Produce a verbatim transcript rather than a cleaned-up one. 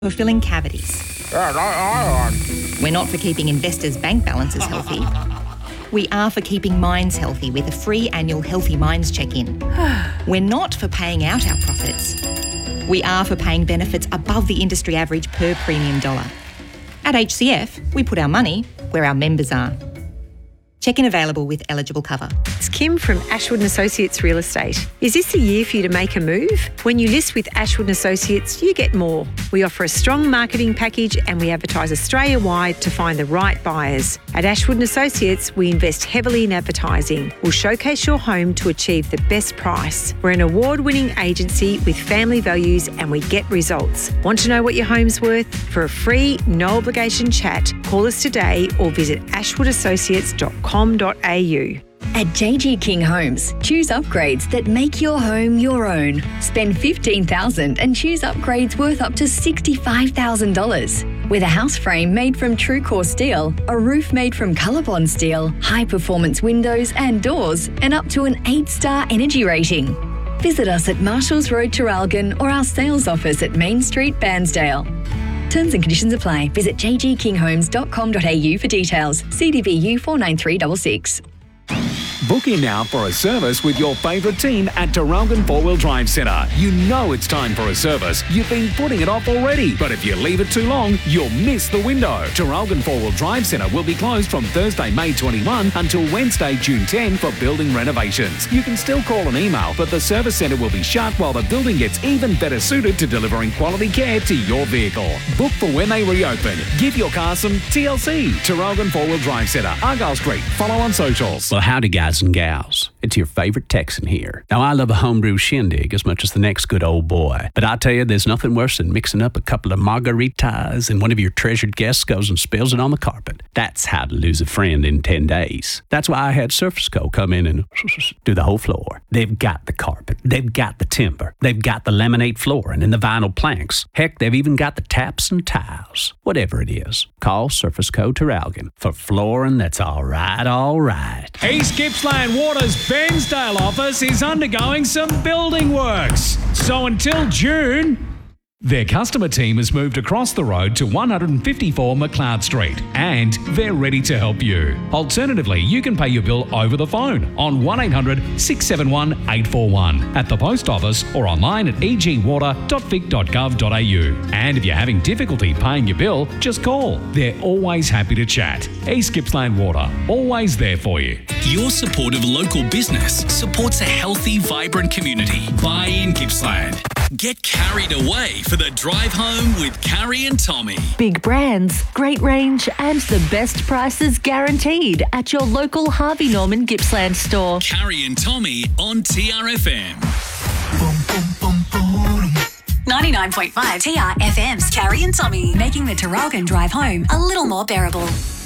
for filling cavities. We're not for keeping investors' bank balances healthy. We are for keeping minds healthy with a free annual Healthy Minds check-in. We're not for paying out our profits. We are for paying benefits above the industry average per premium dollar. At H C F, we put our money where our members are. Check-in available with eligible cover. It's Kim from Ashwood and Associates Real Estate. Is this the year for you to make a move? When you list with Ashwood and Associates, you get more. We offer a strong marketing package and we advertise Australia-wide to find the right buyers. At Ashwood and Associates, we invest heavily in advertising. We'll showcase your home to achieve the best price. We're an award-winning agency with family values and we get results. Want to know what your home's worth? For a free, no-obligation chat, call us today or visit ashwood associates dot com dot a u. At J G King Homes, choose upgrades that make your home your own. Spend fifteen thousand dollars and choose upgrades worth up to sixty-five thousand dollars. With a house frame made from TrueCore steel, a roof made from ColourBond steel, high-performance windows and doors, and up to an eight-star energy rating. Visit us at Marshalls Road, Traralgon, or our sales office at Main Street, Bairnsdale. Terms and conditions apply. Visit j g king homes dot com dot a u for details. C D V U four nine three six six. Book in now for a service with your favourite team at Traralgon Four Wheel Drive Centre. You know it's time for a service. You've been putting it off already. But if you leave it too long, you'll miss the window. Traralgon Four Wheel Drive Centre will be closed from Thursday, May twenty-first until Wednesday, June tenth for building renovations. You can still call and email, but the service centre will be shut while the building gets even better suited to delivering quality care to your vehicle. Book for when they reopen. Give your car some T L C. Traralgon Four Wheel Drive Centre, Argyle Street. Follow on socials. Well, howdy, guys and gals. It's your favorite Texan here. Now, I love a homebrew shindig as much as the next good old boy. But I tell you, there's nothing worse than mixing up a couple of margaritas and one of your treasured guests goes and spills it on the carpet. That's how to lose a friend in ten days. That's why I had Surface Co. come in and do the whole floor. They've got the carpet. They've got the timber. They've got the laminate flooring and the vinyl planks. Heck, they've even got the taps and tiles. Whatever it is, call Surface Co. Traralgon for flooring that's all right, all right. East Gippsland Water's Bairnsdale office is undergoing some building works. So until June, their customer team has moved across the road to one fifty-four McLeod Street and they're ready to help you. Alternatively, you can pay your bill over the phone on one eight hundred six seven one eight four one at the post office or online at e g water dot vic dot gov dot a u. And if you're having difficulty paying your bill, just call. They're always happy to chat. East Gippsland Water, always there for you. Your support of local business supports a healthy, vibrant community. Buy in Gippsland. Get carried away for the drive home with Carrie and Tommy. Big brands, great range, and the best prices guaranteed at your local Harvey Norman Gippsland store. Carrie and Tommy on T R F M. ninety-nine point five T R F M's Carrie and Tommy, making the Traralgon drive home a little more bearable.